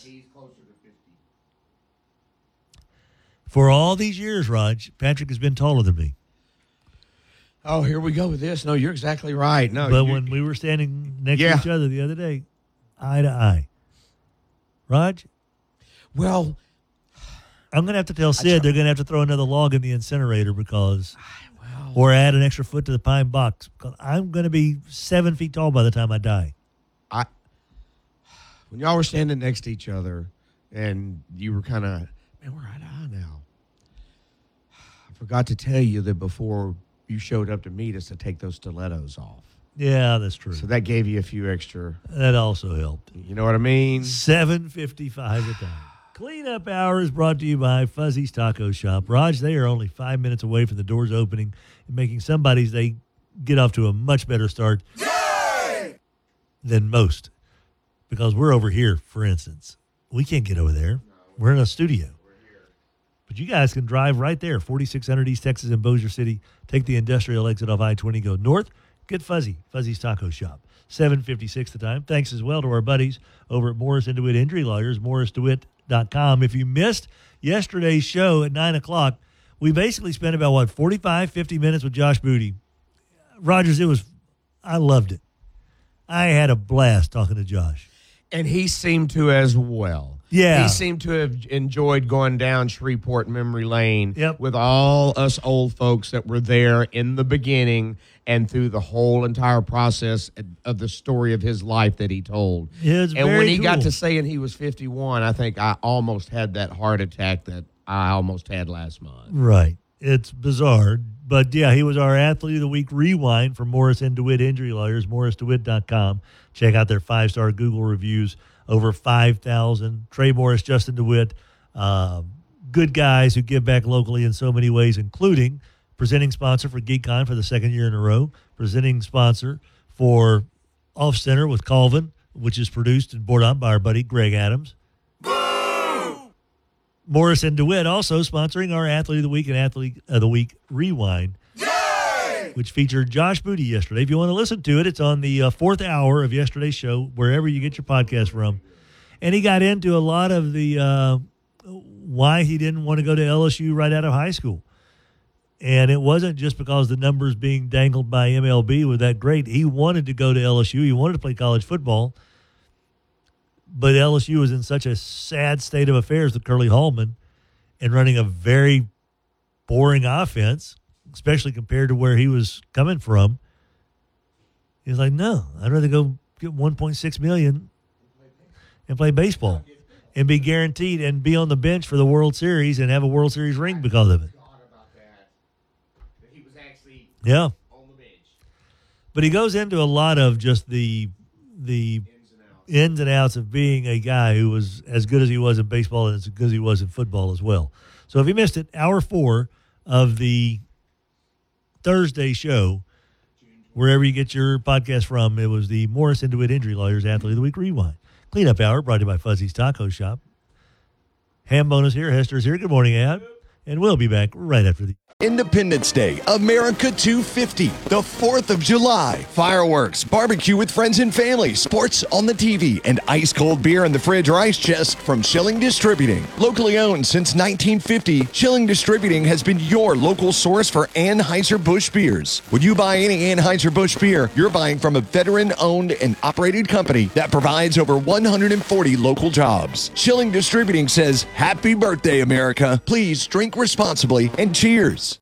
He's closer to 50. For all these years, Raj, Patrick has been taller than me. Oh, here we go with this. No, you're exactly right. No, but when we were standing next to each other the other day, eye to eye, Raj? Well, I'm going to have to tell Sid they're going to have to throw another log in the incinerator or add an extra foot to the pine box because I'm going to be 7 feet tall by the time I die. When y'all were standing next to each other and you were kind of, man, we're eye to eye now. I forgot to tell you that before you showed up to meet us to take those stilettos off. Yeah, that's true. So that gave you a few extra. That also helped. You know what I mean? 7:55 a time. Cleanup Hour is brought to you by Fuzzy's Taco Shop. Raj, they are only 5 minutes away from the doors opening and making somebody's day get off to a much better start than most. Because we're over here, for instance. We can't get over there. We're in a studio. But you guys can drive right there, 4600 East Texas in Bossier City. Take the industrial exit off I-20, go north. Get Fuzzy's Taco Shop. 7:56 the time. Thanks as well to our buddies over at Morris & DeWitt Injury Lawyers, morrisdewitt.com. If you missed yesterday's show at 9 o'clock, we basically spent about, 45, 50 minutes with Josh Booty. Rogers, I loved it. I had a blast talking to Josh. And he seemed to as well. Yeah. He seemed to have enjoyed going down Shreveport memory lane with all us old folks that were there in the beginning and through the whole entire process of the story of his life that he told. It's and when he cool. got to saying he was 51, I think I almost had that heart attack that I almost had last month. Right. It's bizarre. But, yeah, he was our Athlete of the Week rewind for Morris & DeWitt Injury Lawyers, morrisdewitt.com. Check out their 5-star Google reviews, over 5,000. Trey Morris, Justin DeWitt, good guys who give back locally in so many ways, including presenting sponsor for GeekCon for the second year in a row, presenting sponsor for Off Center with Colvin, which is produced and brought on by our buddy Greg Adams. Morris & DeWitt also sponsoring our Athlete of the Week and Athlete of the Week Rewind, which featured Josh Booty yesterday. If you want to listen to it, it's on the fourth hour of yesterday's show, wherever you get your podcast from. And he got into a lot of the why he didn't want to go to LSU right out of high school. And it wasn't just because the numbers being dangled by MLB were that great. He wanted to go to LSU. He wanted to play college football. But LSU was in such a sad state of affairs with Curly Hallman and running a very boring offense, especially compared to where he was coming from. He's like, no, I'd rather go get $1.6 million and play baseball and be guaranteed and be on the bench for the World Series and have a World Series ring because of it. He was actually on the bench. But he goes into a lot of just the ins and outs of being a guy who was as good as he was in baseball and as good as he was in football as well. So if you missed it, hour 4 of the Thursday show, wherever you get your podcast from, it was the Morris & DeWitt Injury Lawyers Athlete of the Week Rewind. Cleanup Hour brought to you by Fuzzy's Taco Shop. Ham bonus here. Hester's here. Good morning, Ad. And we'll be back right after the... Independence Day, America 250, the 4th of July. Fireworks, barbecue with friends and family, sports on the TV, and ice-cold beer in the fridge or ice chest from Schilling Distributing. Locally owned since 1950, Schilling Distributing has been your local source for Anheuser-Busch beers. When you buy any Anheuser-Busch beer, you're buying from a veteran-owned and operated company that provides over 140 local jobs. Schilling Distributing says, Happy birthday, America. Please drink responsibly and cheers.